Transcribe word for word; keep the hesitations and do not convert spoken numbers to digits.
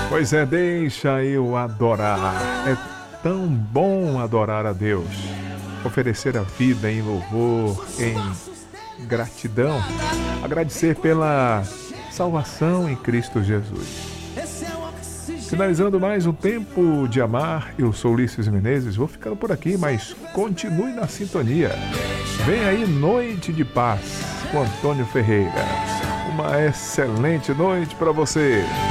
Pois é, deixa eu adorar. É tão bom adorar a Deus. Oferecer a vida em louvor, em gratidão. Agradecer pela salvação em Cristo Jesus. Finalizando mais um Tempo de Amar, eu sou Ulisses Menezes, vou ficando por aqui, mas continue na sintonia. Vem aí Noite de Paz com Antônio Ferreira. Uma excelente noite para você.